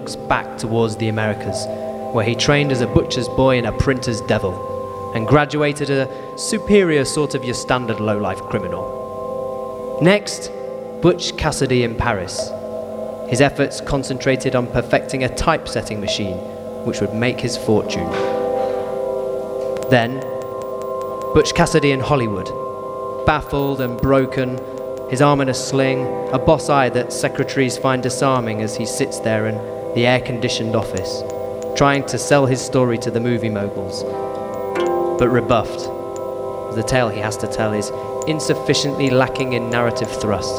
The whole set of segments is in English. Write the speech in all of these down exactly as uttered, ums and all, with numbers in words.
looks back towards the Americas, where he trained as a butcher's boy and a printer's devil, and graduated a superior sort of your standard low-life criminal. Next, Butch Cassidy in Paris. His efforts concentrated on perfecting a typesetting machine, which would make his fortune. Then, Butch Cassidy in Hollywood. Baffled and broken, his arm in a sling, a boss eye that secretaries find disarming as he sits there in the air-conditioned office, trying to sell his story to the movie moguls, but rebuffed. The tale he has to tell is insufficiently lacking in narrative thrust.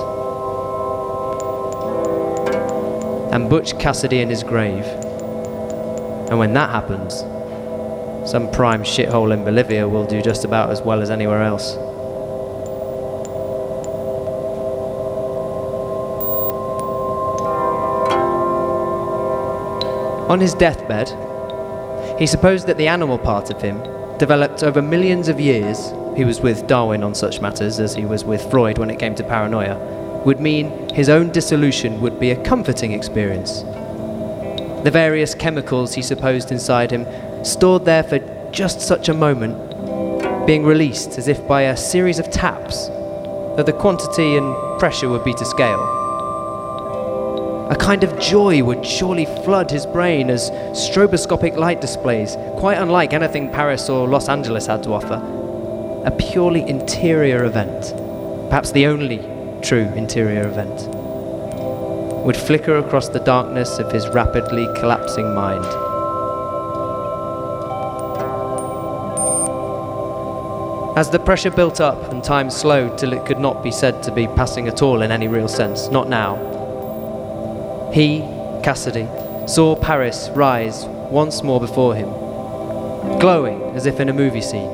And Butch Cassidy in his grave. And when that happens, some prime shithole in Bolivia will do just about as well as anywhere else. On his deathbed, he supposed that the animal part of him, developed over millions of years, he was with Darwin on such matters as he was with Freud when it came to paranoia, would mean his own dissolution would be a comforting experience. The various chemicals he supposed inside him, stored there for just such a moment, being released as if by a series of taps, though the quantity and pressure would be to scale. A kind of joy would surely flood his brain as stroboscopic light displays, quite unlike anything Paris or Los Angeles had to offer. A purely interior event, perhaps the only true interior event, would flicker across the darkness of his rapidly collapsing mind. As the pressure built up and time slowed till it could not be said to be passing at all in any real sense, not now, he, Cassidy, saw Paris rise once more before him, glowing as if in a movie scene.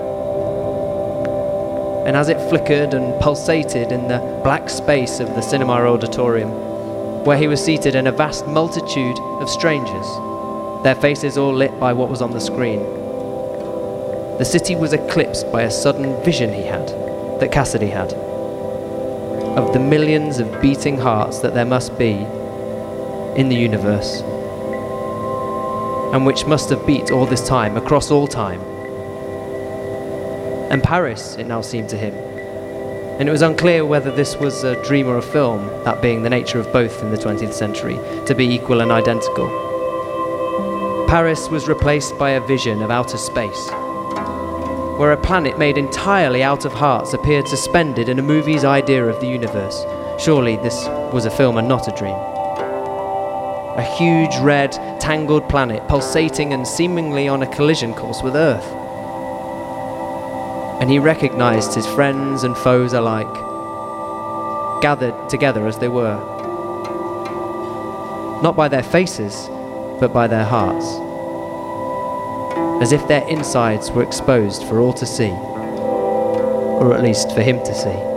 And as it flickered and pulsated in the black space of the cinema auditorium, where he was seated in a vast multitude of strangers, their faces all lit by what was on the screen, the city was eclipsed by a sudden vision he had, that Cassidy had, of the millions of beating hearts that there must be in the universe, and which must have beat all this time, across all time. And Paris, it now seemed to him, and it was unclear whether this was a dream or a film, that being the nature of both in the twentieth century, to be equal and identical. Paris was replaced by a vision of outer space, where a planet made entirely out of hearts appeared suspended in a movie's idea of the universe. Surely this was a film and not a dream. A huge, red, tangled planet pulsating and seemingly on a collision course with Earth. And he recognized his friends and foes alike, gathered together as they were, not by their faces, but by their hearts, as if their insides were exposed for all to see, or at least for him to see.